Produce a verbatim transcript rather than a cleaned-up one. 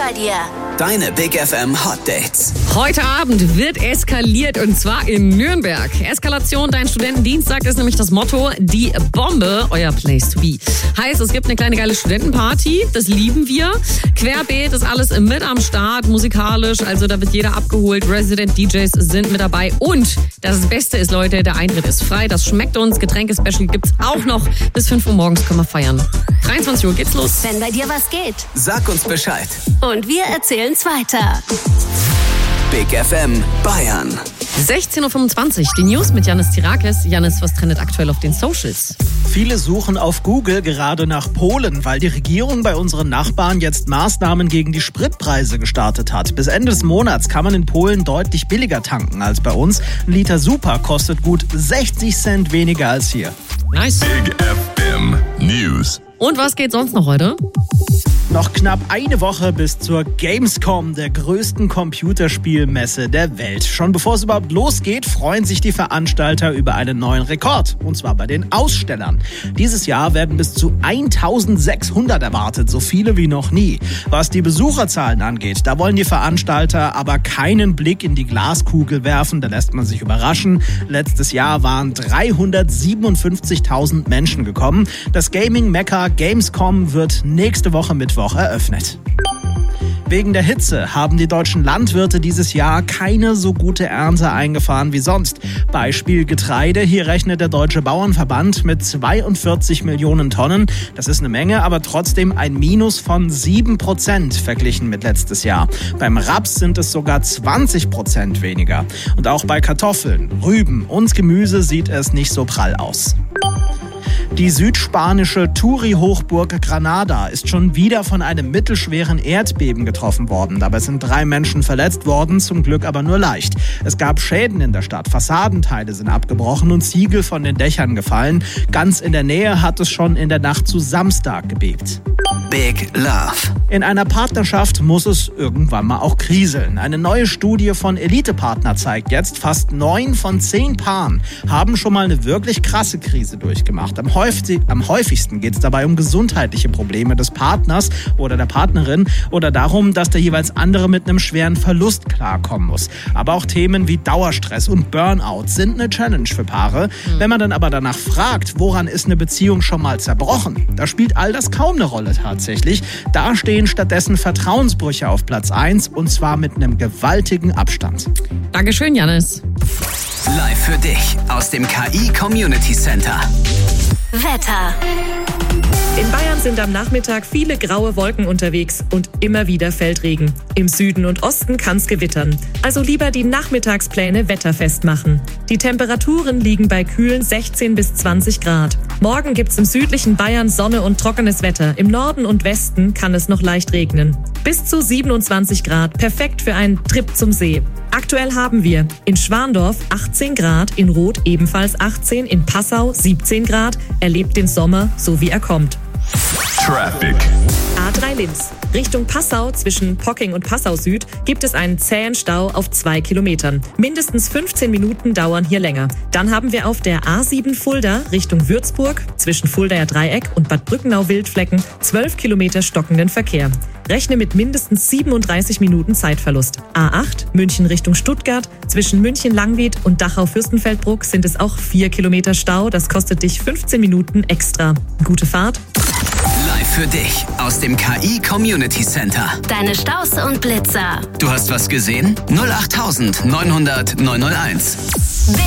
bei dir. Deine Big F M Hot Dates. Heute Abend wird eskaliert und zwar in Nürnberg. Eskalation, dein Studentendienstag ist nämlich das Motto. Die Bombe, euer Place to be. Heißt, es gibt eine kleine geile Studentenparty, das lieben wir. Querbeet ist alles mit am Start, musikalisch, also da wird jeder abgeholt. Resident D Js sind mit dabei und das Beste ist, Leute, der Eintritt ist frei, das schmeckt uns. Getränke-Special gibt's auch noch. Bis fünf Uhr morgens können wir feiern. dreiundzwanzig Uhr geht's los. Wenn bei dir was geht. Sag uns Bescheid. Und wir erzählen's weiter. Big F M Bayern. sechzehn Uhr fünfundzwanzig, die News mit Yannis Tirakis. Yannis, was trendet aktuell auf den Socials? Viele suchen auf Google gerade nach Polen, weil die Regierung bei unseren Nachbarn jetzt Maßnahmen gegen die Spritpreise gestartet hat. Bis Ende des Monats kann man in Polen deutlich billiger tanken als bei uns. Ein Liter Super kostet gut sechzig Cent weniger als hier. Nice. Big F M News. Und was geht sonst noch heute? Noch knapp eine Woche bis zur Gamescom, der größten Computerspielmesse der Welt. Schon bevor es überhaupt losgeht, freuen sich die Veranstalter über einen neuen Rekord. Und zwar bei den Ausstellern. Dieses Jahr werden bis zu eintausendsechshundert erwartet, so viele wie noch nie. Was die Besucherzahlen angeht, da wollen die Veranstalter aber keinen Blick in die Glaskugel werfen. Da lässt man sich überraschen. Letztes Jahr waren dreihundertsiebenundfünfzigtausend Menschen gekommen. Das Gaming-Mekka Gamescom wird nächste Woche Mittwoch eröffnet. Wegen der Hitze haben die deutschen Landwirte dieses Jahr keine so gute Ernte eingefahren wie sonst. Beispiel Getreide, hier rechnet der Deutsche Bauernverband mit zweiundvierzig Millionen Tonnen. Das ist eine Menge, aber trotzdem ein Minus von sieben Prozent verglichen mit letztes Jahr. Beim Raps sind es sogar zwanzig Prozent weniger. Und auch bei Kartoffeln, Rüben und Gemüse sieht es nicht so prall aus. Die südspanische Touri-Hochburg Granada ist schon wieder von einem mittelschweren Erdbeben getroffen worden. Dabei sind drei Menschen verletzt worden, zum Glück aber nur leicht. Es gab Schäden in der Stadt, Fassadenteile sind abgebrochen und Ziegel von den Dächern gefallen. Ganz in der Nähe hat es schon in der Nacht zu Samstag gebebt. Big Love. In einer Partnerschaft muss es irgendwann mal auch kriseln. Eine neue Studie von Elite-Partner zeigt jetzt, fast neun von zehn Paaren haben schon mal eine wirklich krasse Krise durchgemacht. Am, häufig, am häufigsten geht es dabei um gesundheitliche Probleme des Partners oder der Partnerin oder darum, dass der jeweils andere mit einem schweren Verlust klarkommen muss. Aber auch Themen wie Dauerstress und Burnout sind eine Challenge für Paare. Mhm. Wenn man dann aber danach fragt, woran ist eine Beziehung schon mal zerbrochen, da spielt all das kaum eine Rolle tatsächlich. Da stehen stattdessen Vertrauensbrüche auf Platz eins und zwar mit einem gewaltigen Abstand. Dankeschön, Yannis. Live für dich aus dem K I Community Center. Wetter. In Bayern sind am Nachmittag viele graue Wolken unterwegs und immer wieder fällt Regen. Im Süden und Osten kann's gewittern. Also lieber die Nachmittagspläne wetterfest machen. Die Temperaturen liegen bei kühlen sechzehn bis zwanzig Grad. Morgen gibt's im südlichen Bayern Sonne und trockenes Wetter. Im Norden und Westen kann es noch leicht regnen. Bis zu siebenundzwanzig Grad, perfekt für einen Trip zum See. Aktuell haben wir in Schwandorf achtzehn Grad, in Roth ebenfalls achtzehn, in Passau siebzehn Grad. Erlebt den Sommer, so wie er kommt. Traffic. A drei Linz. Richtung Passau zwischen Pocking und Passau Süd gibt es einen zähen Stau auf zwei Kilometern. Mindestens fünfzehn Minuten dauern hier länger. Dann haben wir auf der A sieben Fulda Richtung Würzburg zwischen Fuldaer Dreieck und Bad Brückenau-Wildflecken zwölf Kilometer stockenden Verkehr. Rechne mit mindestens siebenunddreißig Minuten Zeitverlust. A acht München Richtung Stuttgart. Zwischen München-Langwied und Dachau-Fürstenfeldbruck sind es auch vier Kilometer Stau. Das kostet dich fünfzehn Minuten extra. Gute Fahrt. Live für dich aus dem K I Community Center. Deine Staus und Blitzer. Du hast was gesehen? null acht neunhundert neunhunderteins.